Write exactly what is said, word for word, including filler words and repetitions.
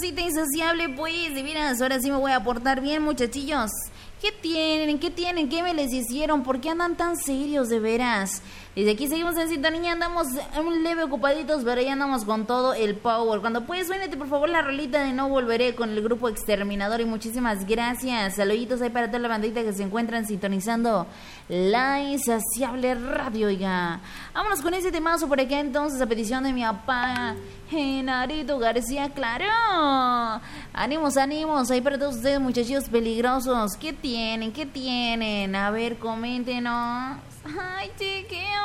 cosita insaciable, pues, de veras, ahora sí me voy a portar bien, muchachillos. ¿Qué tienen? ¿Qué tienen? ¿Qué me les hicieron? ¿Por qué andan tan serios, de veras? Desde aquí seguimos en sintonía, andamos un leve ocupaditos, pero ya andamos con todo el power. Cuando puedes, suénate por favor la rolita de No Volveré con el grupo Exterminador y muchísimas gracias. Saluditos ahí para toda la bandita que se encuentran sintonizando la insaciable radio, oiga. Vámonos con ese temazo por acá entonces, a petición de mi papá Genarito García, claro. Ánimos, ánimos, ahí para todos ustedes, muchachos peligrosos. ¿Qué tienen? ¿Qué tienen? A ver, coméntenos. Ay, chiquillos.